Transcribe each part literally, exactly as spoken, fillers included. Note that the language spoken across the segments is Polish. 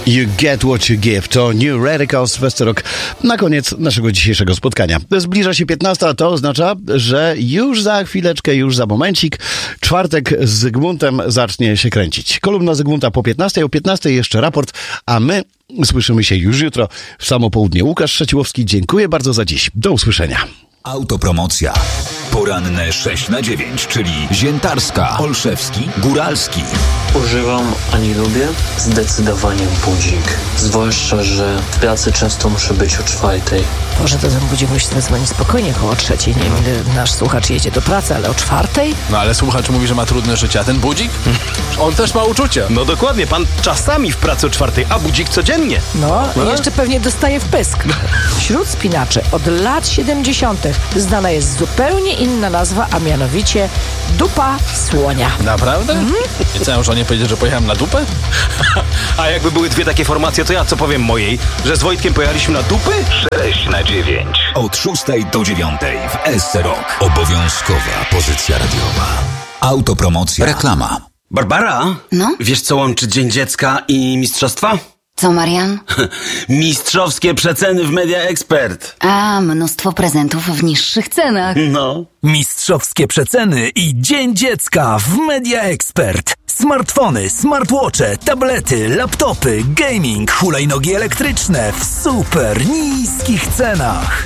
You Get What You Give to New Radicals West Rock na koniec naszego dzisiejszego spotkania. Zbliża się piętnasta, to oznacza, że już za chwileczkę, już za momencik czwartek z Zygmuntem zacznie się kręcić. Kolumna Zygmunta po piętnastej, o piętnastej jeszcze raport, a my słyszymy się już jutro w samo południe. Łukasz Trzeciłowski, dziękuję bardzo za dziś. Do usłyszenia. Autopromocja. Poranne sześć na dziewięć, czyli Ziętarska, Olszewski, Góralski. Używam, a nie lubię? Zdecydowanie budzik. Zwłaszcza, że w pracy często muszę być o czwartej. Może to ten budzik musi zadzwonić spokojnie koło trzeciej. Nie wiem, ile nasz słuchacz jedzie do pracy, ale o czwartej? No ale słuchacz mówi, że ma trudne życie, a ten budzik? On też ma uczucia. No dokładnie, pan czasami w pracy o czwartej, a budzik codziennie. No, i jeszcze pewnie dostaje w pysk. Wśród spinaczy od lat siedemdziesiątych znana jest zupełnie inna nazwa, a mianowicie dupa słonia. Naprawdę? Mhm. I co, ja muszę nie powiedzieć, że pojechałem na dupę? A jakby były dwie takie formacje, to ja co powiem mojej? Że z Wojtkiem pojechaliśmy na dupy? sześć na dziewięć. Od szóstej do dziewiątej w S C Rock. Obowiązkowa pozycja radiowa. Autopromocja. Reklama. Barbara? No? Wiesz, co łączy Dzień Dziecka i mistrzostwa? Co, Marian? Mistrzowskie przeceny w Media Expert. A, mnóstwo prezentów w niższych cenach. No. Mistrzowskie przeceny i Dzień Dziecka w Media Expert. Smartfony, smartwatche, tablety, laptopy, gaming, hulajnogi elektryczne w super niskich cenach.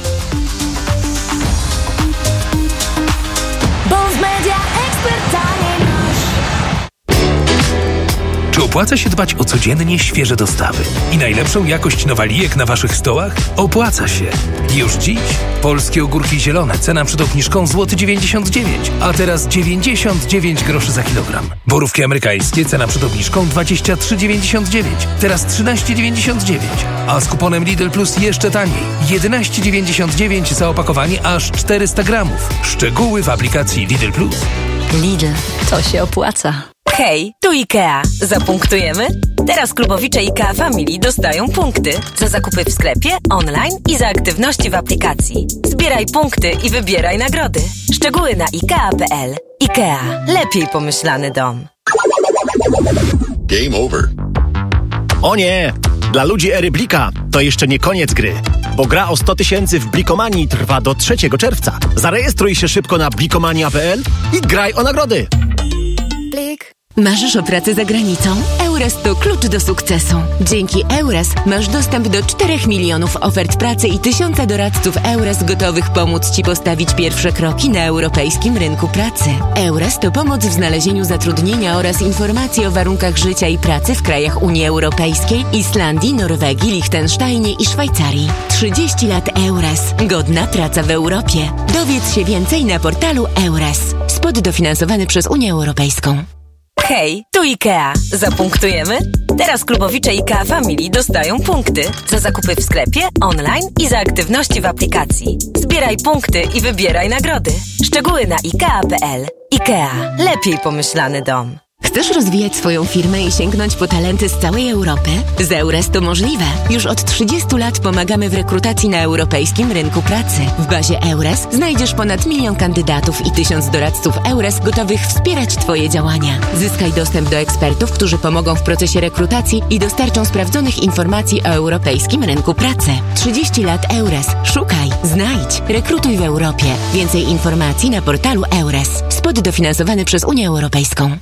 Bo w Media Expert taniej masz. Czy opłaca się dbać o codziennie świeże dostawy i najlepszą jakość nowalijek na waszych stołach? Opłaca się. Już dziś polskie ogórki zielone, cena przed obniżką złoty dziewięćdziesiąt dziewięć, a teraz dziewięćdziesiąt dziewięć groszy za kilogram. Borówki amerykańskie, cena przed obniżką dwadzieścia trzy dziewięćdziesiąt dziewięć, teraz trzynaście dziewięćdziesiąt dziewięć, a z kuponem Lidl Plus jeszcze taniej. jedenaście dziewięćdziesiąt dziewięć za opakowanie aż czterysta gramów. Szczegóły w aplikacji Lidl Plus. Lidl, to się opłaca. Hej, tu IKEA. Zapunktujemy? Teraz klubowicze IKEA Family dostają punkty za zakupy w sklepie, online i za aktywności w aplikacji. Zbieraj punkty i wybieraj nagrody. Szczegóły na ikea kropka p l. IKEA. Lepiej pomyślany dom. Game over. O nie! Dla ludzi ery Blika to jeszcze nie koniec gry, bo gra o sto tysięcy w Blikomanii trwa do trzeciego czerwca. Zarejestruj się szybko na blikomania kropka p l i graj o nagrody. Blik. Marzysz o pracy za granicą? Eures to klucz do sukcesu. Dzięki Eures masz dostęp do czterech milionów ofert pracy i tysiąca doradców Eures gotowych pomóc Ci postawić pierwsze kroki na europejskim rynku pracy. Eures to pomoc w znalezieniu zatrudnienia oraz informacji o warunkach życia i pracy w krajach Unii Europejskiej, Islandii, Norwegii, Liechtensteinie i Szwajcarii. trzydzieści lat Eures. Godna praca w Europie. Dowiedz się więcej na portalu Eures. Spot dofinansowany przez Unię Europejską. Hej, tu IKEA. Zapunktujemy? Teraz klubowicze IKEA Family dostają punkty za zakupy w sklepie, online i za aktywności w aplikacji. Zbieraj punkty i wybieraj nagrody. Szczegóły na ikea kropka p l. IKEA. Lepiej pomyślany dom. Chcesz rozwijać swoją firmę i sięgnąć po talenty z całej Europy? Z Eures to możliwe. Już od trzydziestu lat pomagamy w rekrutacji na europejskim rynku pracy. W bazie Eures znajdziesz ponad milion kandydatów i tysiąc doradców Eures gotowych wspierać Twoje działania. Zyskaj dostęp do ekspertów, którzy pomogą w procesie rekrutacji i dostarczą sprawdzonych informacji o europejskim rynku pracy. trzydzieści lat Eures. Szukaj, znajdź, rekrutuj w Europie. Więcej informacji na portalu Eures. Spot dofinansowany przez Unię Europejską.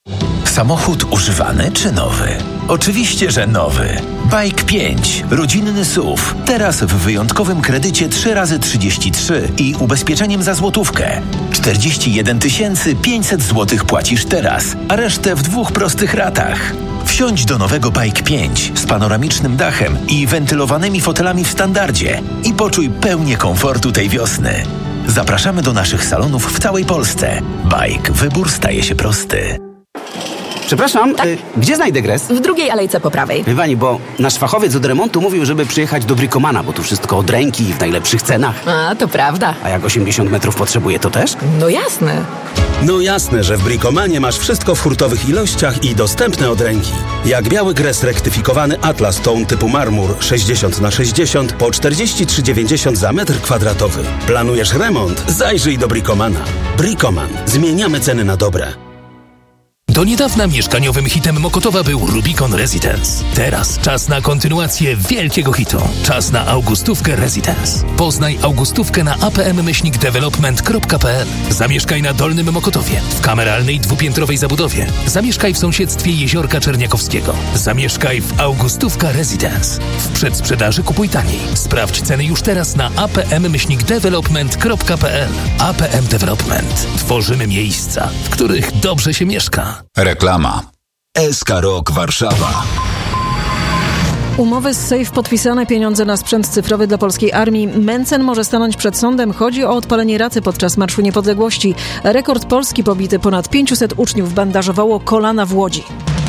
Samochód używany czy nowy? Oczywiście, że nowy. Bike pięć. Rodzinny S U V. Teraz w wyjątkowym kredycie trzy razy trzydzieści trzy i ubezpieczeniem za złotówkę. czterdzieści jeden tysięcy pięćset złotych płacisz teraz, a resztę w dwóch prostych ratach. Wsiądź do nowego Bike pięć z panoramicznym dachem i wentylowanymi fotelami w standardzie i poczuj pełnię komfortu tej wiosny. Zapraszamy do naszych salonów w całej Polsce. Bike. Wybór staje się prosty. Przepraszam, tak? y, gdzie znajdę gres? W drugiej alejce po prawej. Wie pani, bo nasz fachowiec od remontu mówił, żeby przyjechać do Bricomana, bo tu wszystko od ręki i w najlepszych cenach. A, to prawda. A jak osiemdziesiąt metrów potrzebuje, to też? No jasne. No jasne, że w Bricomanie masz wszystko w hurtowych ilościach i dostępne od ręki. Jak biały gres rektyfikowany Atlas Tone typu marmur sześćdziesiąt na sześćdziesiąt po czterdzieści trzy dziewięćdziesiąt za metr kwadratowy. Planujesz remont? Zajrzyj do Bricomana. Bricoman. Zmieniamy ceny na dobre. Do niedawna mieszkaniowym hitem Mokotowa był Rubicon Residence. Teraz czas na kontynuację wielkiego hitu. Czas na Augustówkę Residence. Poznaj Augustówkę na a p m myślnik development kropka p l. Zamieszkaj na Dolnym Mokotowie, w kameralnej dwupiętrowej zabudowie. Zamieszkaj w sąsiedztwie Jeziorka Czerniakowskiego. Zamieszkaj w Augustówka Residence. W przedsprzedaży kupuj taniej. Sprawdź ceny już teraz na a p m myślnik development kropka p l. A P M Development. Tworzymy miejsca, w których dobrze się mieszka. Reklama. S K Rock Warszawa. Umowy z Safe podpisane, pieniądze na sprzęt cyfrowy dla polskiej armii. Mencen może stanąć przed sądem. Chodzi o odpalenie racy podczas Marszu Niepodległości. Rekord Polski pobity. Ponad pięciuset uczniów bandażowało kolana w Łodzi.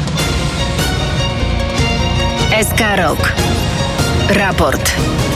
S K Rock. Raport.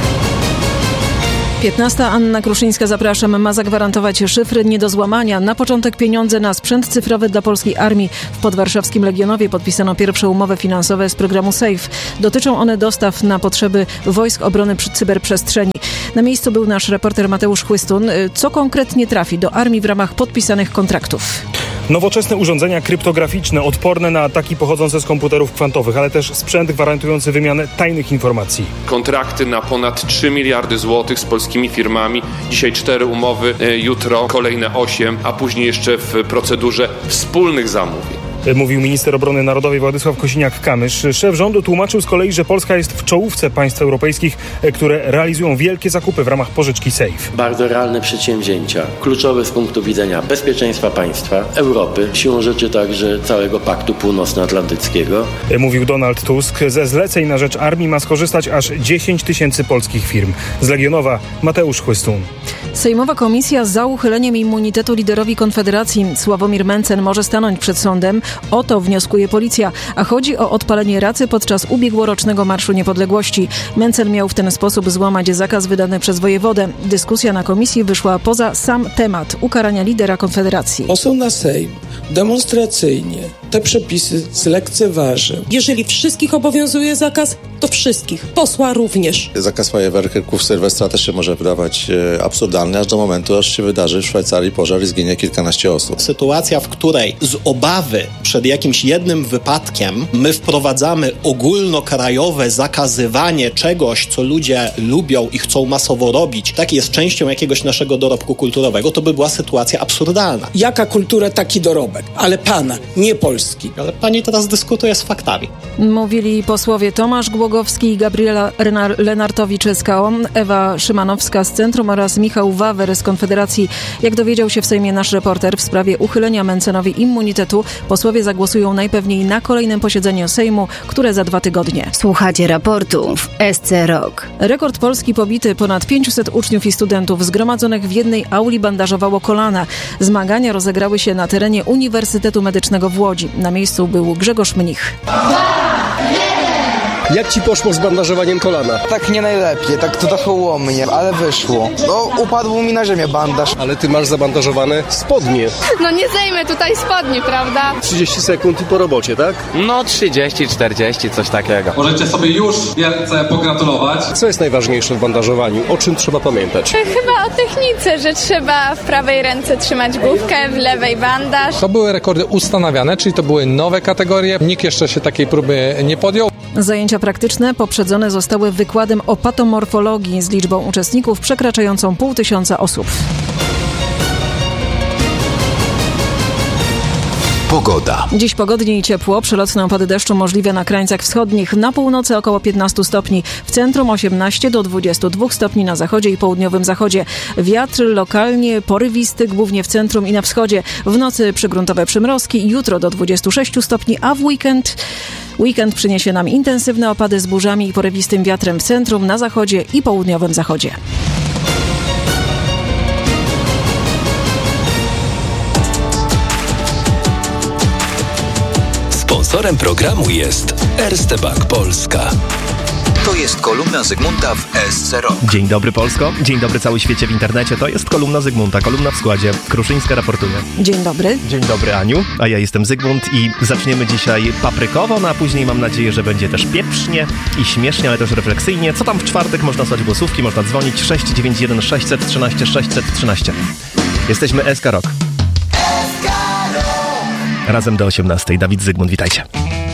piętnasta. Anna Kruszyńska, zapraszam. Ma zagwarantować szyfry nie do złamania. Na początek pieniądze na sprzęt cyfrowy dla polskiej armii. W podwarszawskim Legionowie podpisano pierwsze umowy finansowe z programu SAFE. Dotyczą one dostaw na potrzeby Wojsk Obrony Cyberprzestrzeni. Na miejscu był nasz reporter Mateusz Chłystun. Co konkretnie trafi do armii w ramach podpisanych kontraktów? Nowoczesne urządzenia kryptograficzne odporne na ataki pochodzące z komputerów kwantowych, ale też sprzęt gwarantujący wymianę tajnych informacji. Kontrakty na ponad trzy miliardy złotych z polskimi firmami. Dzisiaj cztery umowy, jutro kolejne osiem, a później jeszcze w procedurze wspólnych zamówień. Mówił minister obrony narodowej Władysław Kosiniak-Kamysz. Szef rządu tłumaczył z kolei, że Polska jest w czołówce państw europejskich, które realizują wielkie zakupy w ramach pożyczki SAFE. Bardzo realne przedsięwzięcia, kluczowe z punktu widzenia bezpieczeństwa państwa, Europy, siłą rzeczy także całego Paktu Północnoatlantyckiego. Mówił Donald Tusk. Ze zleceń na rzecz armii ma skorzystać aż dziesięć tysięcy polskich firm. Z Legionowa Mateusz Chłystun. Sejmowa komisja za uchyleniem immunitetu liderowi Konfederacji. Sławomir Mencen może stanąć przed sądem. O to wnioskuje policja, a chodzi o odpalenie racy podczas ubiegłorocznego Marszu Niepodległości. Mencen miał w ten sposób złamać zakaz wydany przez wojewodę. Dyskusja na komisji wyszła poza sam temat ukarania lidera Konfederacji. Poseł na Sejm demonstracyjnie te przepisy zlekceważył. Jeżeli wszystkich obowiązuje zakaz, to wszystkich. Posła również. Zakaz fajerwerków Sylwestra też się może wydawać e, absurdalny, aż do momentu, aż się wydarzy w Szwajcarii pożar i zginie kilkanaście osób. Sytuacja, w której z obawy przed jakimś jednym wypadkiem my wprowadzamy ogólnokrajowe zakazywanie czegoś, co ludzie lubią i chcą masowo robić, tak jest częścią jakiegoś naszego dorobku kulturowego, to by była sytuacja absurdalna. Jaka kultura, taki dorobek? Ale pana, nie polski. Ale pani teraz dyskutuje z faktami. Mówili posłowie Tomasz Głogowski i Gabriela Lenartowicz z K O, Ewa Szymanowska z Centrum oraz Michał Wawer z Konfederacji. Jak dowiedział się w Sejmie nasz reporter, w sprawie uchylenia Mencenowi immunitetu posłowie zagłosują najpewniej na kolejnym posiedzeniu Sejmu, które za dwa tygodnie. Słuchacie raportu w S C Rock. Rekord Polski pobity. Ponad pięciuset uczniów i studentów zgromadzonych w jednej auli bandażowało kolana. Zmagania rozegrały się na terenie Uniwersytetu Medycznego w Łodzi. Na miejscu był Grzegorz Mnich. Jak ci poszło z bandażowaniem kolana? Tak nie najlepiej, tak to trochę ułomnie, ale wyszło. No, upadł mi na ziemię bandaż. Ale ty masz zabandażowane spodnie. No nie zdejmę tutaj spodni, prawda? trzydzieści sekund i po robocie, tak? No trzydzieści, czterdzieści, coś takiego. Możecie sobie już wielce pogratulować. Co jest najważniejsze w bandażowaniu? O czym trzeba pamiętać? Chyba o technice, że trzeba w prawej ręce trzymać główkę, w lewej bandaż. To były rekordy ustanawiane, czyli to były nowe kategorie. Nikt jeszcze się takiej próby nie podjął. Zajęcia praktyczne poprzedzone zostały wykładem o patomorfologii z liczbą uczestników przekraczającą pół tysiąca osób. Pogoda. Dziś pogodnie i ciepło, przelotne opady deszczu możliwe na krańcach wschodnich, na północy około piętnaście stopni, w centrum osiemnaście do dwudziestu dwóch stopni na zachodzie i południowym zachodzie. Wiatr lokalnie porywisty, głównie w centrum i na wschodzie. W nocy przygruntowe przymrozki, jutro do dwudziestu sześciu stopni, a w weekend... Weekend przyniesie nam intensywne opady z burzami i porywistym wiatrem w centrum, na zachodzie i południowym zachodzie. Sponsorem programu jest Erste Bank Polska. To jest kolumna Zygmunta w S C Rock. Dzień dobry Polsko, dzień dobry cały świecie w internecie. To jest kolumna Zygmunta, kolumna w składzie. Kruszyńska raportuje. Dzień dobry. Dzień dobry Aniu, a ja jestem Zygmunt i zaczniemy dzisiaj paprykowo, no a później mam nadzieję, że będzie też pieprznie i śmiesznie, ale też refleksyjnie. Co tam w czwartek? Można słuchać głosówki, można dzwonić sześć dziewięć jeden sześć jeden trzy sześć jeden trzy. Jesteśmy S K Rock. Razem do osiemnastej. Dawid Zygmunt, witajcie.